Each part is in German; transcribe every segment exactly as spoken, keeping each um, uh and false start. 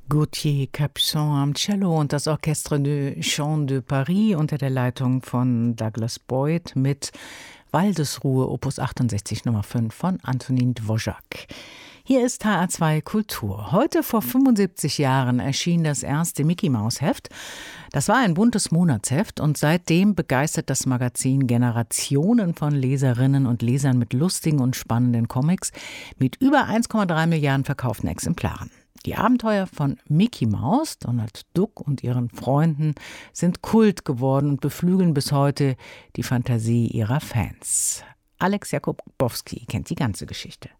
Gauthier Capuçon am Cello und das Orchestre de Chant de Paris unter der Leitung von Douglas Boyd mit Waldesruhe Opus achtundsechzig Nummer fünf von Antonin Dvořák. Hier ist H R zwei Kultur. Heute vor fünfundsiebzig Jahren erschien das erste Mickey-Maus-Heft. Das war ein buntes Monatsheft und seitdem begeistert das Magazin Generationen von Leserinnen und Lesern mit lustigen und spannenden Comics mit über eins Komma drei Milliarden verkauften Exemplaren. Die Abenteuer von Mickey Maus, Donald Duck und ihren Freunden sind Kult geworden und beflügeln bis heute die Fantasie ihrer Fans. Alex Jakubowski kennt die ganze Geschichte.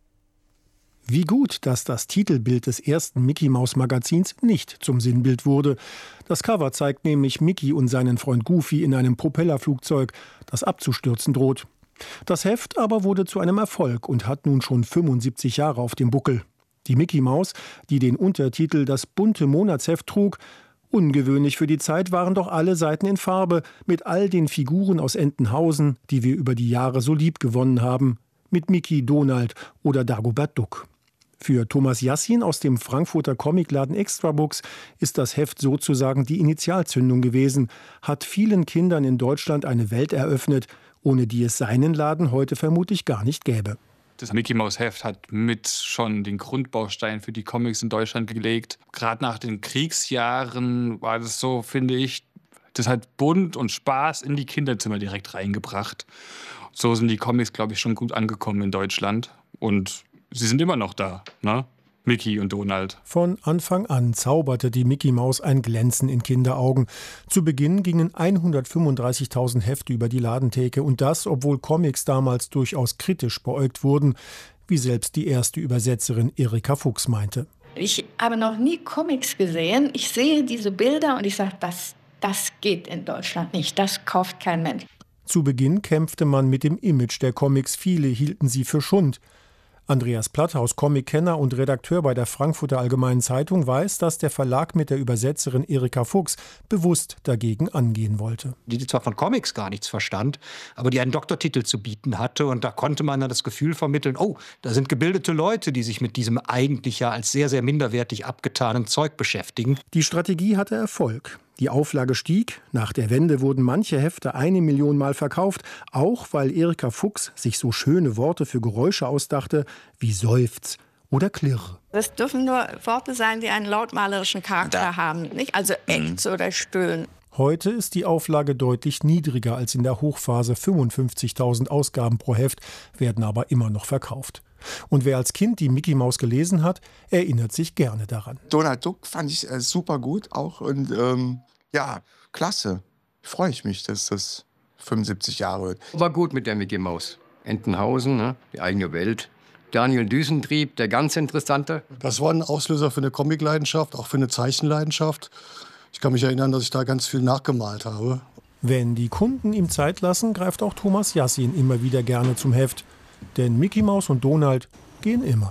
Wie gut, dass das Titelbild des ersten Mickey-Maus-Magazins nicht zum Sinnbild wurde. Das Cover zeigt nämlich Mickey und seinen Freund Goofy in einem Propellerflugzeug, das abzustürzen droht. Das Heft aber wurde zu einem Erfolg und hat nun schon fünfundsiebzig Jahre auf dem Buckel. Die Mickey Maus, die den Untertitel Das bunte Monatsheft trug, ungewöhnlich für die Zeit, waren doch alle Seiten in Farbe, mit all den Figuren aus Entenhausen, die wir über die Jahre so lieb gewonnen haben, mit Mickey, Donald oder Dagobert Duck. Für Thomas Jassin aus dem Frankfurter Comicladen Extrabooks ist das Heft sozusagen die Initialzündung gewesen, hat vielen Kindern in Deutschland eine Welt eröffnet, ohne die es seinen Laden heute vermutlich gar nicht gäbe. Das Mickey-Maus-Heft hat mit schon den Grundbaustein für die Comics in Deutschland gelegt. Gerade nach den Kriegsjahren war das so, finde ich, das hat Bunt und Spaß in die Kinderzimmer direkt reingebracht. So sind die Comics, glaube ich, schon gut angekommen in Deutschland. Und sie sind immer noch da, ne? Mickey und Donald. Von Anfang an zauberte die Mickey Maus ein Glänzen in Kinderaugen. Zu Beginn gingen hundertfünfunddreißigtausend Hefte über die Ladentheke und das, obwohl Comics damals durchaus kritisch beäugt wurden, wie selbst die erste Übersetzerin Erika Fuchs meinte. Ich habe noch nie Comics gesehen. Ich sehe diese Bilder und ich sage, das, das geht in Deutschland nicht. Das kauft kein Mensch. Zu Beginn kämpfte man mit dem Image der Comics. Viele hielten sie für Schund. Andreas Platthaus, Comic-Kenner und Redakteur bei der Frankfurter Allgemeinen Zeitung, weiß, dass der Verlag mit der Übersetzerin Erika Fuchs bewusst dagegen angehen wollte. Die zwar von Comics gar nichts verstand, aber die einen Doktortitel zu bieten hatte. Und da konnte man dann das Gefühl vermitteln, oh, da sind gebildete Leute, die sich mit diesem eigentlich ja als sehr, sehr minderwertig abgetanen Zeug beschäftigen. Die Strategie hatte Erfolg. Die Auflage stieg. Nach der Wende wurden manche Hefte eine Million Mal verkauft, auch weil Erika Fuchs sich so schöne Worte für Geräusche ausdachte, wie Seufz oder Klirr. Das dürfen nur Worte sein, die einen lautmalerischen Charakter da haben, nicht? Also Ächz oder Stöhnen. Heute ist die Auflage deutlich niedriger als in der Hochphase. fünfundfünfzigtausend Ausgaben pro Heft werden aber immer noch verkauft. Und wer als Kind die Mickey Maus gelesen hat, erinnert sich gerne daran. Donald Duck fand ich äh, super gut auch und ähm, ja, klasse. Freue ich mich, dass das fünfundsiebzig Jahre wird. War gut mit der Mickey Maus. Entenhausen, ne? Die eigene Welt. Daniel Düsentrieb, der ganz interessante. Das war ein Auslöser für eine Comicleidenschaft, auch für eine Zeichenleidenschaft. Ich kann mich erinnern, dass ich da ganz viel nachgemalt habe. Wenn die Kunden ihm Zeit lassen, greift auch Thomas Jassin immer wieder gerne zum Heft. Denn Mickey Maus und Donald gehen immer.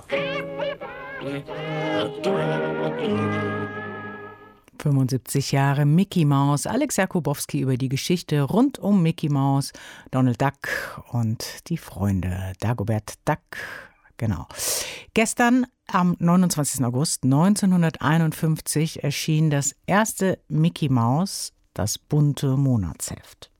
fünfundsiebzig Jahre Mickey Maus. Alex Jakubowski über die Geschichte rund um Mickey Maus, Donald Duck und die Freunde Dagobert Duck. Genau. Gestern, am neunundzwanzigsten August neunzehnhunderteinundfünfzig, erschien das erste Mickey Maus, das bunte Monatsheft.